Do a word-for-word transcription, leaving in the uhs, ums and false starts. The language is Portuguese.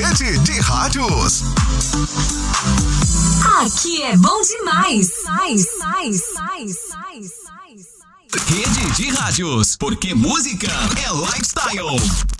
Rede de Rádios. Aqui é bom demais. Mais, mais, mais, mais, mais. Rede de Rádios, porque música é lifestyle.